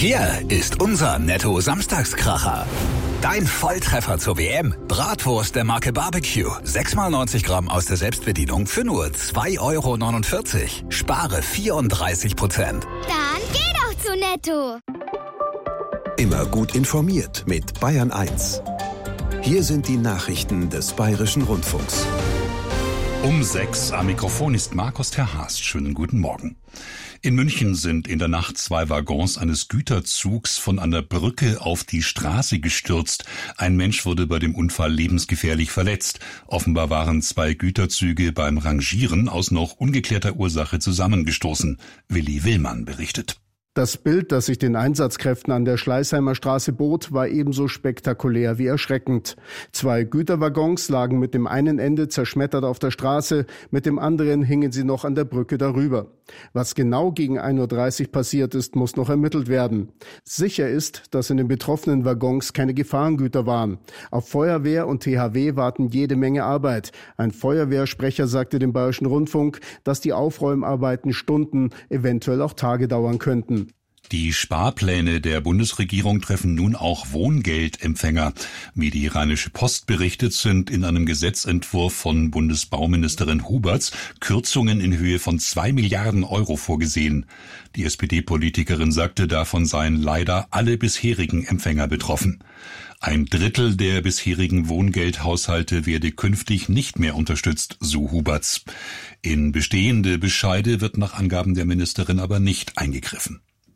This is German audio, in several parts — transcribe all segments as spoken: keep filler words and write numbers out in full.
Hier ist unser Netto-Samstagskracher. Dein Volltreffer zur W M. Bratwurst der Marke Barbecue. sechs mal neunzig Gramm aus der Selbstbedienung für nur zwei Euro neunundvierzig. Spare vierunddreißig Prozent. Dann geh doch zu Netto. Immer gut informiert mit Bayern eins. Hier sind die Nachrichten des Bayerischen Rundfunks. Um sechs am Mikrofon ist Markus Terhaast. Schönen guten Morgen. In München sind in der Nacht zwei Waggons eines Güterzugs von einer Brücke auf die Straße gestürzt. Ein Mensch wurde bei dem Unfall lebensgefährlich verletzt. Offenbar waren zwei Güterzüge beim Rangieren aus noch ungeklärter Ursache zusammengestoßen. Willi Willmann berichtet. Das Bild, das sich den Einsatzkräften an der Schleißheimer Straße bot, war ebenso spektakulär wie erschreckend. Zwei Güterwaggons lagen mit dem einen Ende zerschmettert auf der Straße, mit dem anderen hingen sie noch an der Brücke darüber. Was genau gegen ein Uhr dreißig passiert ist, muss noch ermittelt werden. Sicher ist, dass in den betroffenen Waggons keine Gefahrengüter waren. Auf Feuerwehr und T H W warten jede Menge Arbeit. Ein Feuerwehrsprecher sagte dem Bayerischen Rundfunk, dass die Aufräumarbeiten Stunden, eventuell auch Tage dauern könnten. Die Sparpläne der Bundesregierung treffen nun auch Wohngeldempfänger. Wie die Rheinische Post berichtet, sind in einem Gesetzentwurf von Bundesbauministerin Huberts Kürzungen in Höhe von zwei Milliarden Euro vorgesehen. Die S P D-Politikerin sagte, davon seien leider alle bisherigen Empfänger betroffen. Ein Drittel der bisherigen Wohngeldhaushalte werde künftig nicht mehr unterstützt, so Huberts. In bestehende Bescheide wird nach Angaben der Ministerin aber nicht eingegriffen.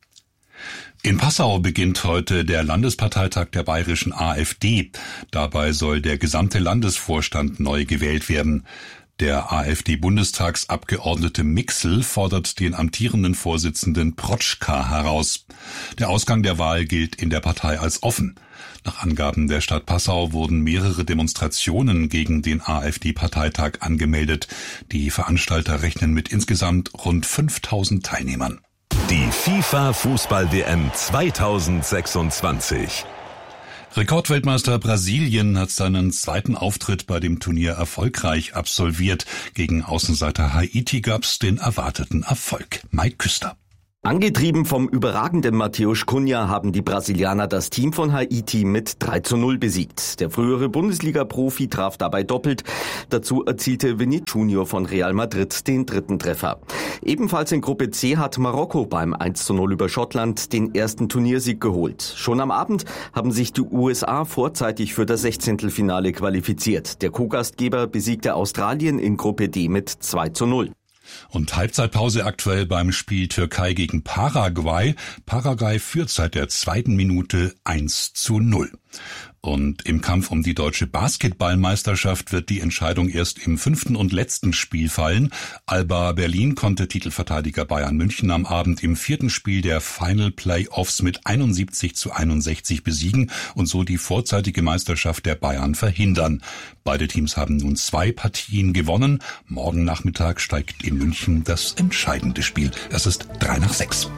In Passau beginnt heute der Landesparteitag der bayerischen AfD. Dabei soll der gesamte Landesvorstand neu gewählt werden. Der AfD-Bundestagsabgeordnete Mixel fordert den amtierenden Vorsitzenden Protschka heraus. Der Ausgang der Wahl gilt in der Partei als offen. Nach Angaben der Stadt Passau wurden mehrere Demonstrationen gegen den AfD-Parteitag angemeldet. Die Veranstalter rechnen mit insgesamt rund fünftausend Teilnehmern. Die FIFA-Fußball-W M zweitausendsechsundzwanzig. Rekordweltmeister Brasilien hat seinen zweiten Auftritt bei dem Turnier erfolgreich absolviert. Gegen Außenseiter Haiti gab's den erwarteten Erfolg. Mike Küster. Angetrieben vom überragenden Matheus Cunha haben die Brasilianer das Team von Haiti mit drei zu null besiegt. Der frühere Bundesliga-Profi traf dabei doppelt. Dazu erzielte Vinícius Junior von Real Madrid den dritten Treffer. Ebenfalls in Gruppe C hat Marokko beim eins zu null über Schottland den ersten Turniersieg geholt. Schon am Abend haben sich die U S A vorzeitig für das Sechzehntelfinale qualifiziert. Der Co-Gastgeber besiegte Australien in Gruppe D mit zwei zu null. Und Halbzeitpause aktuell beim Spiel Türkei gegen Paraguay. Paraguay führt seit der zweiten Minute eins zu null. Und im Kampf um die deutsche Basketballmeisterschaft wird die Entscheidung erst im fünften und letzten Spiel fallen. Alba Berlin konnte Titelverteidiger Bayern München am Abend im vierten Spiel der Final Playoffs mit einundsiebzig zu einundsechzig besiegen und so die vorzeitige Meisterschaft der Bayern verhindern. Beide Teams haben nun zwei Partien gewonnen. Morgen Nachmittag steigt in München das entscheidende Spiel. Es ist drei nach sechs.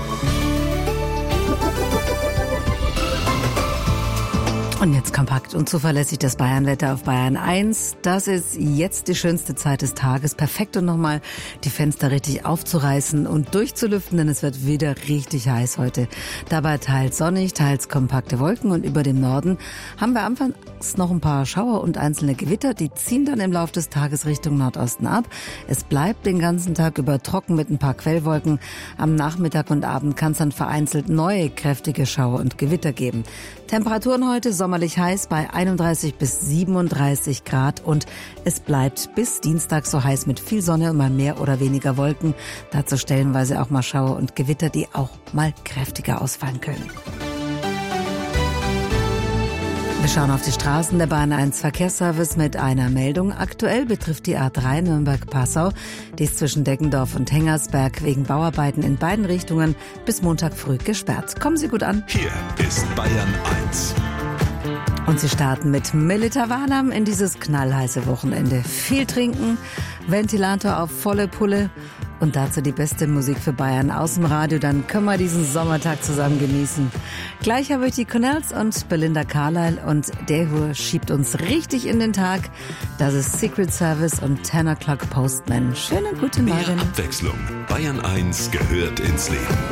Und jetzt kompakt und zuverlässig das Bayernwetter auf Bayern eins. Das ist jetzt die schönste Zeit des Tages. Perfekt, um nochmal die Fenster richtig aufzureißen und durchzulüften, denn es wird wieder richtig heiß heute. Dabei teils sonnig, teils kompakte Wolken und über dem Norden haben wir anfangs noch ein paar Schauer und einzelne Gewitter. Die ziehen dann im Laufe des Tages Richtung Nordosten ab. Es bleibt den ganzen Tag über trocken mit ein paar Quellwolken. Am Nachmittag und Abend kann es dann vereinzelt neue kräftige Schauer und Gewitter geben. Temperaturen heute sommerlich heiß bei einunddreißig bis siebenunddreißig Grad und es bleibt bis Dienstag so heiß mit viel Sonne und mal mehr oder weniger Wolken. Dazu stellenweise auch mal Schauer und Gewitter, die auch mal kräftiger ausfallen können. Wir schauen auf die Straßen. Der Bayern eins Verkehrsservice mit einer Meldung. Aktuell betrifft die A drei Nürnberg-Passau. Die ist zwischen Deggendorf und Hengersberg wegen Bauarbeiten in beiden Richtungen bis Montag früh gesperrt. Kommen Sie gut an. Hier ist Bayern eins. Und Sie starten mit Milita Warnam in dieses knallheiße Wochenende. Viel trinken, Ventilator auf volle Pulle und dazu die beste Musik für Bayern aus dem Radio. Dann können wir diesen Sommertag zusammen genießen. Gleich habe ich die Cornells und Belinda Carlisle und der hier schiebt uns richtig in den Tag. Das ist Secret Service und ten o'clock Postman. Schönen guten Morgen. Mehr Abwechslung. Bayern eins gehört ins Leben.